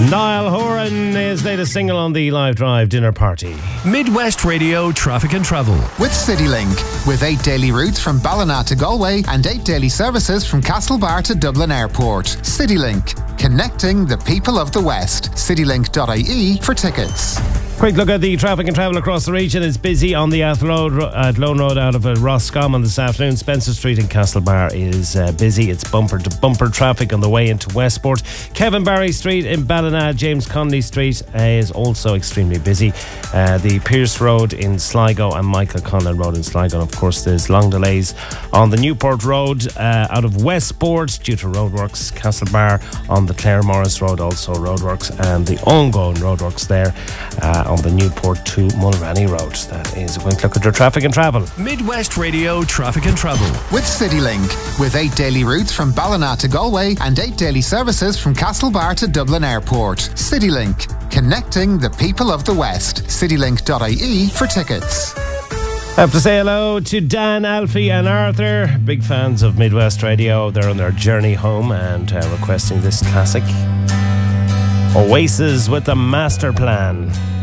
Niall Horan, his latest single on the Live Drive dinner party. Midwest Radio Traffic and Travel. With CityLink. With 8 daily routes from Ballina to Galway and 8 daily services from Castlebar to Dublin Airport. CityLink. Connecting the people of the West. CityLink.ie for tickets. Quick look at the traffic and travel across the region. It's busy on the Athlone Road out of Roscommon this afternoon. Spencer Street in Castlebar is busy. It's bumper to bumper traffic on the way into Westport. Kevin Barry Street in Ballina, James Connolly Street is also extremely busy. The Pierce Road in Sligo and Michael Conlon Road in Sligo. And of course, there's long delays on the Newport Road out of Westport due to roadworks. Castlebar on the Clare Morris Road, also roadworks, and the ongoing roadworks there on the Newport to Mulranny Road. That is a quick look at your traffic and travel. Midwest Radio Traffic and Travel. With CityLink. With 8 daily routes from Ballina to Galway and 8 daily services from Castlebar to Dublin Airport. CityLink. Connecting the people of the West. CityLink.ie for tickets. I have to say hello to Dan, Alfie and Arthur. Big fans of Midwest Radio. They're on their journey home and requesting this classic. Oasis with the Master Plan.